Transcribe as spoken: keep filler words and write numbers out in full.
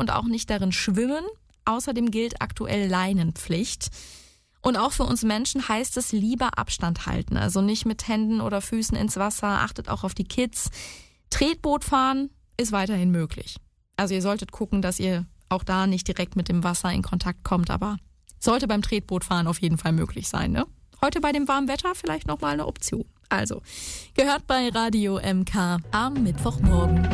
und auch nicht darin schwimmen. Außerdem gilt aktuell Leinenpflicht. Und auch für uns Menschen heißt es lieber Abstand halten. Also nicht mit Händen oder Füßen ins Wasser. Achtet auch auf die Kids. Tretboot fahren ist weiterhin möglich. Also ihr solltet gucken, dass ihr auch da nicht direkt mit dem Wasser in Kontakt kommt. Aber sollte beim Tretbootfahren auf jeden Fall möglich sein, ne? Heute bei dem warmen Wetter vielleicht nochmal eine Option. Also, gehört bei Radio M K am Mittwochmorgen.